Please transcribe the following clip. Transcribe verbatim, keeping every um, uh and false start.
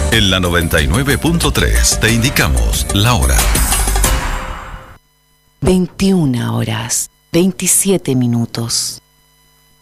En la noventa y nueve punto tres te indicamos la hora. veintiuna horas, veintisiete minutos.